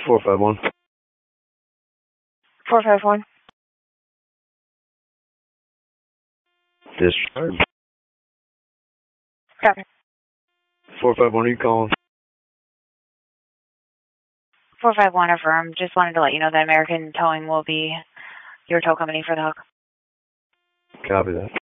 451. 451. Discharge. Copy. 451, are you calling? 451 affirm. Just wanted to let you know that American Towing will be your tow company for the Hawk. Copy that.